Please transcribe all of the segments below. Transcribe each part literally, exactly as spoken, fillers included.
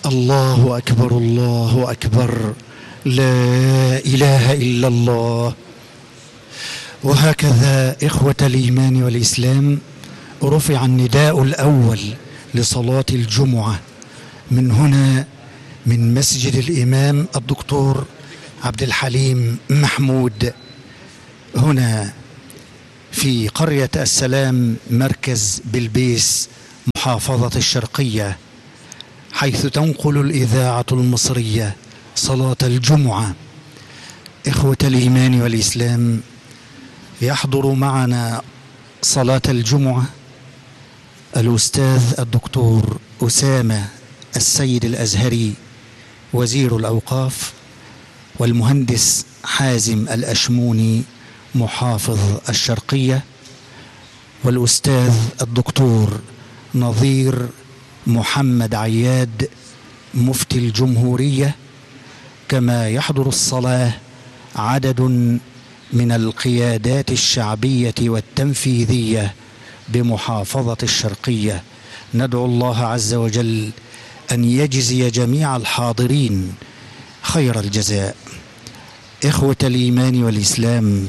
الله أكبر الله أكبر، لا إله إلا الله. وهكذا إخوة الإيمان والإسلام رفع النداء الأول لصلاة الجمعة من هنا، من مسجد الإمام الدكتور عبد الحليم محمود، هنا في قرية السلام مركز بلبيس محافظة الشرقية، حيث تنقل الإذاعة المصرية صلاة الجمعة. إخوة الإيمان والإسلام، يحضر معنا صلاة الجمعة الأستاذ الدكتور أسامة السيد الأزهري وزير الأوقاف، والمهندس حازم الأشموني محافظ الشرقية، والأستاذ الدكتور نظير محمد عياد مفتي الجمهورية. كما يحضر الصلاة عدد من القيادات الشعبية والتنفيذية بمحافظة الشرقية. ندعو الله عز وجل أن يجزي جميع الحاضرين خير الجزاء. إخوة الإيمان والإسلام،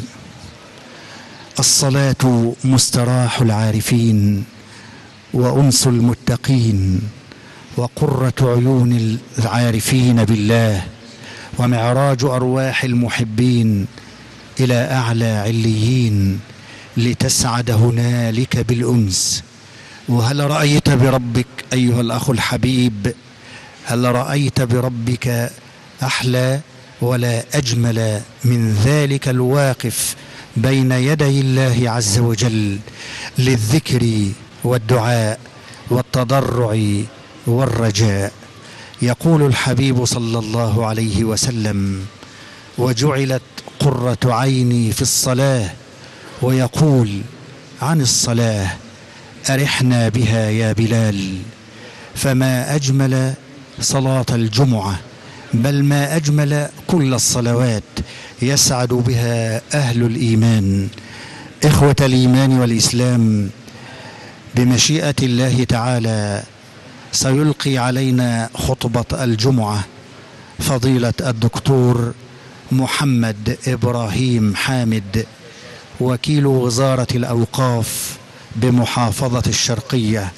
الصلاة مستراح العارفين وأنس المتقين وقرة عيون العارفين بالله ومعراج أرواح المحبين إلى أعلى عليين لتسعد هنالك بالأنس. وهل رأيت بربك أيها الأخ الحبيب، هل رأيت بربك أحلى ولا أجمل من ذلك الواقف بين يدي الله عز وجل للذكر والدعاء والتضرع والرجاء؟ يقول الحبيب صلى الله عليه وسلم: وجعلت قرة عيني في الصلاة. ويقول عن الصلاة: أرحنا بها يا بلال. فما أجمل صلاة الجمعة، بل ما أجمل كل الصلوات يسعد بها أهل الإيمان. إخوة الإيمان والإسلام، بمشيئة الله تعالى سيلقي علينا خطبة الجمعة فضيلة الدكتور محمد إبراهيم حامد، وكيل وزارة الأوقاف بمحافظة الشرقية.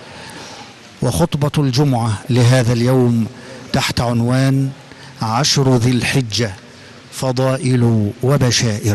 وخطبة الجمعة لهذا اليوم تحت عنوان عشر ذي الحجة، فضائل وبشائر.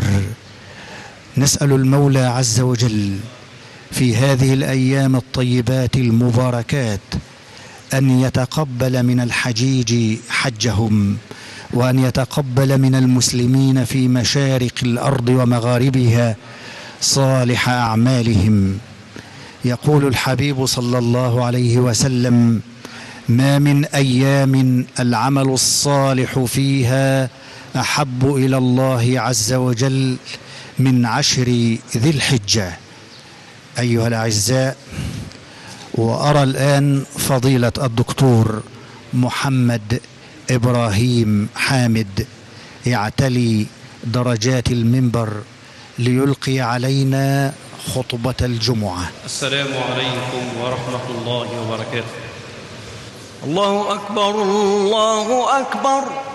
نسأل المولى عز وجل في هذه الأيام الطيبات المباركات أن يتقبل من الحجيج حجهم، وأن يتقبل من المسلمين في مشارق الأرض ومغاربها صالح أعمالهم. يقول الحبيب صلى الله عليه وسلم: ما من أيام العمل الصالح فيها أحب إلى الله عز وجل من عشر ذي الحجة. أيها الأعزاء، وأرى الآن فضيلة الدكتور محمد إبراهيم حامد يعتلي درجات المنبر ليلقي علينا خطبة الجمعة. السلام عليكم ورحمة الله وبركاته. الله أكبر الله أكبر.